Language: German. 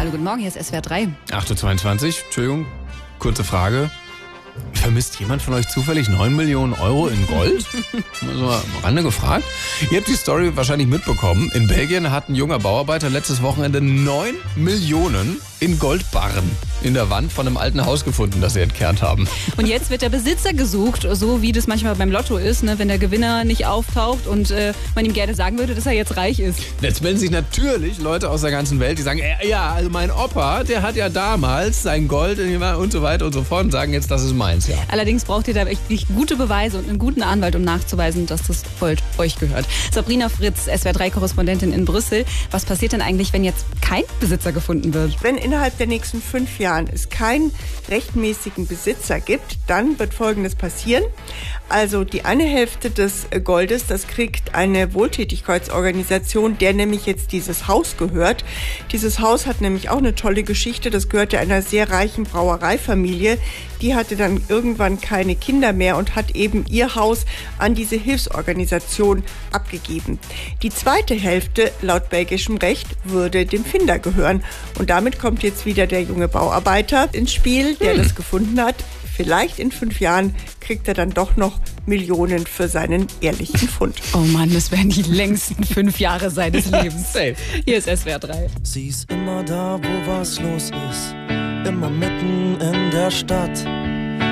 Schönen guten Morgen, hier ist SWR 3. 8.22 Uhr, Entschuldigung, kurze Frage. Vermisst jemand von euch zufällig 9 Millionen Euro in Gold? Mal so am Rande gefragt. Ihr habt die Story wahrscheinlich mitbekommen. In Belgien hat ein junger Bauarbeiter letztes Wochenende 9 Millionen in Goldbarren in der Wand von einem alten Haus gefunden, das sie entkernt haben. Und jetzt wird der Besitzer gesucht, so wie das manchmal beim Lotto ist, ne? Wenn der Gewinner nicht auftaucht und man ihm gerne sagen würde, dass er jetzt reich ist. Jetzt melden sich natürlich Leute aus der ganzen Welt, die sagen, ja, also mein Opa, der hat ja damals sein Gold und so weiter und so fort und sagen jetzt, das ist meins, ja. Allerdings braucht ihr da wirklich gute Beweise und einen guten Anwalt, um nachzuweisen, dass das Gold euch gehört. Sabrina Fritz, SWR3-Korrespondentin in Brüssel. Was passiert denn eigentlich, wenn jetzt kein Besitzer gefunden wird? Wenn innerhalb der nächsten 5 Jahren es keinen rechtmäßigen Besitzer gibt, dann wird Folgendes passieren. Also die eine Hälfte des Goldes, das kriegt eine Wohltätigkeitsorganisation, der nämlich jetzt dieses Haus gehört. Dieses Haus hat nämlich auch eine tolle Geschichte. Das gehörte einer sehr reichen Brauereifamilie. Die hatte dann irgendwann keine Kinder mehr und hat eben ihr Haus an diese Hilfsorganisation abgegeben. Die zweite Hälfte, laut belgischem Recht, würde dem Finder gehören. Und damit kommt jetzt wieder der junge Bauarbeiter ins Spiel, der das gefunden hat. Vielleicht in 5 Jahren kriegt er dann doch noch Millionen für seinen ehrlichen Fund. Oh Mann, das wären die längsten 5 Jahre seines Lebens. Safe. Hier ist SWR 3. Sie ist immer da, wo was los ist, immer mitten in der Stadt.